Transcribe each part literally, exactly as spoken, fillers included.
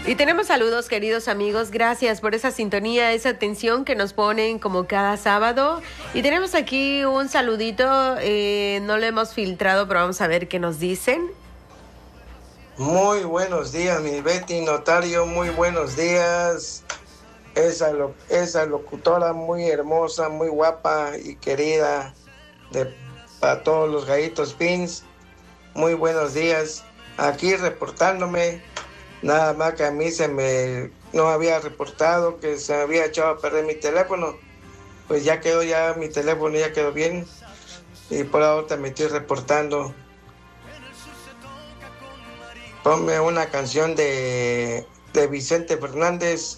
Y tenemos saludos, queridos amigos. Gracias por esa sintonía, esa atención que nos ponen como cada sábado. Y tenemos aquí un saludito, eh, no lo hemos filtrado, pero vamos a ver qué nos dicen. Muy buenos días, mi Betty Notario, muy buenos días. Esa, lo, esa locutora muy hermosa, muy guapa y querida de para todos los gallitos pins. Muy buenos días. Aquí reportándome. Nada más que a mí se me no había reportado que se me había echado a perder mi teléfono. Pues ya quedó, ya mi teléfono ya quedó bien. Y por ahora me estoy reportando. Ponme una canción de, de Vicente Fernández.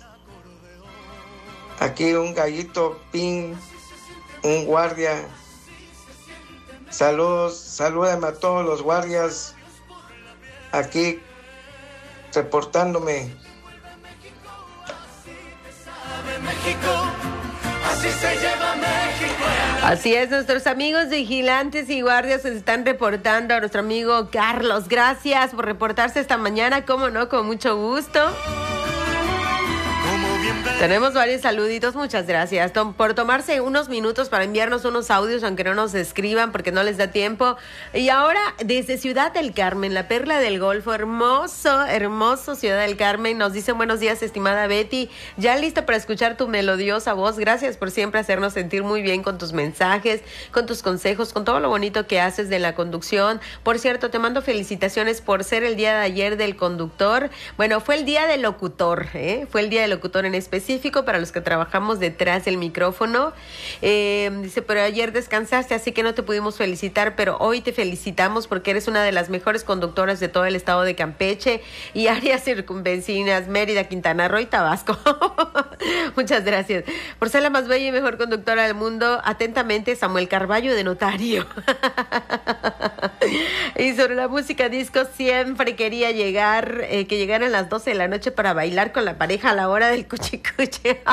Aquí un gallito pin, un guardia. Saludos, salúdame a todos los guardias. Aquí reportándome. Así es, nuestros amigos vigilantes y guardias se están reportando. A nuestro amigo Carlos, gracias por reportarse esta mañana, cómo no, con mucho gusto. Tenemos varios saluditos, muchas gracias Tom, por tomarse unos minutos para enviarnos unos audios, aunque no nos escriban porque no les da tiempo. Y ahora desde Ciudad del Carmen, la perla del Golfo, hermoso, hermoso Ciudad del Carmen, nos dicen buenos días, estimada Betty, ya lista para escuchar tu melodiosa voz. Gracias por siempre hacernos sentir muy bien con tus mensajes, con tus consejos, con todo lo bonito que haces de la conducción. Por cierto, te mando felicitaciones por ser el día de ayer del conductor. Bueno, fue el día del locutor, ¿eh? Fue el día del locutor en específico para los que trabajamos detrás del micrófono. Eh, dice, pero ayer descansaste, así que no te pudimos felicitar, pero hoy te felicitamos porque eres una de las mejores conductoras de todo el estado de Campeche y áreas circunvecinas, Mérida, Quintana Roo y Tabasco. Muchas gracias por ser la más bella y mejor conductora del mundo. Atentamente, Samuel Carballo de Notario. Y sobre la música disco, siempre quería llegar, eh, que llegaran las doce de la noche para bailar con la pareja a la hora del cuchicuche.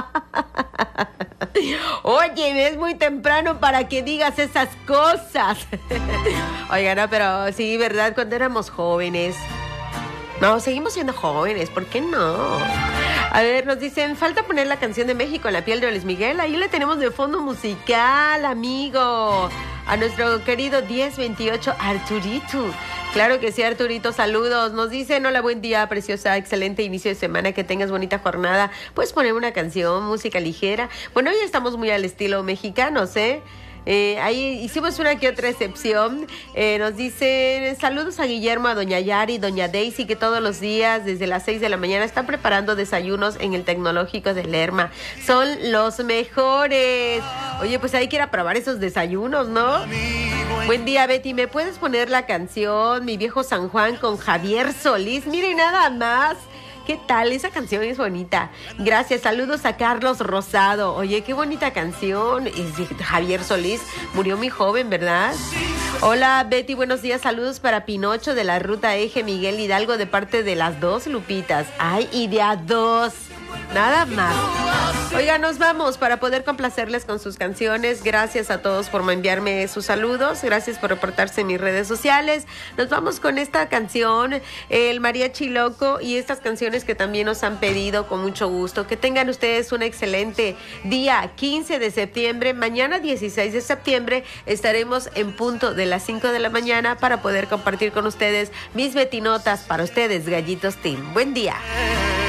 Oye, es muy temprano para que digas esas cosas. Oigan, no, pero sí, ¿verdad? Cuando éramos jóvenes. No, seguimos siendo jóvenes, ¿por qué no? A ver, nos dicen, falta poner la canción de México en la piel de Luis Miguel. Ahí la tenemos de fondo musical, amigo. A nuestro querido diez veintiocho Arturito. Claro que sí, Arturito, saludos. Nos dicen, hola, buen día, preciosa, excelente inicio de semana, que tengas bonita jornada. Puedes poner una canción, música ligera. Bueno, hoy estamos muy al estilo mexicanos, ¿eh? Eh, ahí hicimos una que otra excepción. Eh, nos dicen saludos a Guillermo, a doña Yari, doña Daisy, que todos los días desde las seis de la mañana están preparando desayunos en el Tecnológico de Lerma. Son los mejores. Oye, pues hay que ir a probar esos desayunos, ¿no? Buen día, Betty, ¿me puedes poner la canción Mi Viejo San Juan con Javier Solís? Mire, nada más. ¿Qué tal? Esa canción es bonita. Gracias, saludos a Carlos Rosado. Oye, qué bonita canción. Es de Javier Solís. Murió muy joven, ¿verdad? Hola, Betty, buenos días. Saludos para Pinocho de la Ruta Eje Miguel Hidalgo de parte de las dos Lupitas. Ay, y de a dos. Nada más. Oiga, nos vamos para poder complacerles con sus canciones. Gracias a todos por enviarme sus saludos. Gracias por reportarse en mis redes sociales. Nos vamos con esta canción, el Mariachi Loco, y estas canciones que también nos han pedido con mucho gusto. Que tengan ustedes un excelente día quince de septiembre. Mañana dieciséis de septiembre estaremos en punto de las cinco de la mañana para poder compartir con ustedes mis betinotas para ustedes, gallitos team. Buen día.